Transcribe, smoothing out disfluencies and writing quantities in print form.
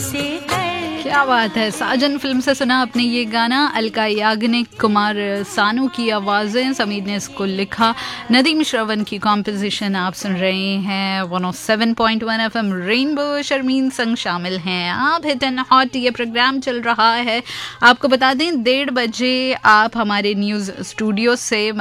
से है। क्या बात है। साजन फिल्म से सुना आपने ये गाना। अलका याग्निक, कुमार सानू की आवाज़ें, समीर ने इसको लिखा, नदीम श्रवण की कॉम्पोजिशन। आप सुन रहे हैं 107.1 FM रेनबो। शर्मीन संग शामिल हैं आप। हिट एंड हॉट ये प्रोग्राम चल रहा है। आपको बता दें 1:30 बजे आप हमारे न्यूज़ स्टूडियो से